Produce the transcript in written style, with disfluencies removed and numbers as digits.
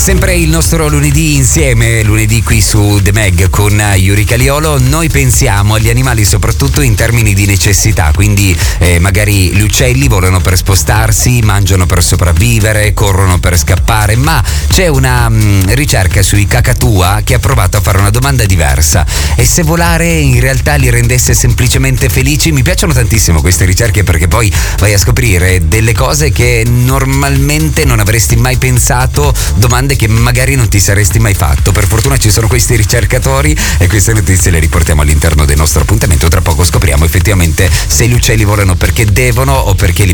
Sempre il nostro lunedì insieme, lunedì qui su The Mag con Yuri Caliolo. Noi pensiamo agli animali soprattutto in termini di necessità, quindi magari gli uccelli volano per spostarsi, mangiano per sopravvivere, corrono per scappare, ma c'è una ricerca sui cacatua che ha provato a fare una domanda diversa: e se volare in realtà li rendesse semplicemente felici? Mi piacciono tantissimo queste ricerche, perché poi vai a scoprire delle cose che normalmente non avresti mai pensato, domande che magari non ti saresti mai fatto. Per fortuna ci sono questi ricercatori e queste notizie le riportiamo all'interno del nostro appuntamento. Tra poco scopriamo effettivamente se gli uccelli volano perché devono o perché li